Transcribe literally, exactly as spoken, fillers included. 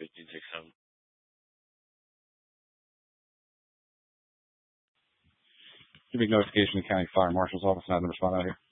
fifteen six seven. Give me notification to County Fire Marshal's Office and have them respond out here.